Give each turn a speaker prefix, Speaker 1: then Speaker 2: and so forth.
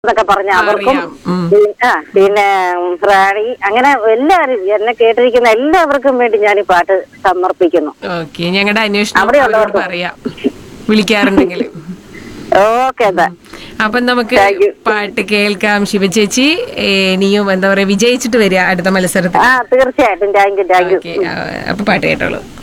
Speaker 1: എന്നൊക്കെ പറഞ്ഞ അവർക്കും പിന്നെ റാണി അങ്ങനെ എല്ലാവരും എന്നെ കേട്ടിരിക്കുന്ന എല്ലാവർക്കും വേണ്ടി ഞാൻ ഈ പാട്ട് സമർപ്പിക്കുന്നു.
Speaker 2: ഓക്കെ, ഞങ്ങളുടെ അന്വേഷണം പറയാം വിളിക്കാറുണ്ടെങ്കിൽ.
Speaker 1: ഓക്കെ,
Speaker 2: അപ്പൊ നമുക്ക് പാട്ട് കേൾക്കാം. ശിവചേച്ചി ഇനിയും എന്താ പറയാ വിജയിച്ചിട്ട് വരിക അടുത്ത മത്സരത്തിൽ.
Speaker 1: തീർച്ചയായിട്ടും. Thank you.
Speaker 2: അപ്പൊ പാട്ട് കേട്ടോളൂ.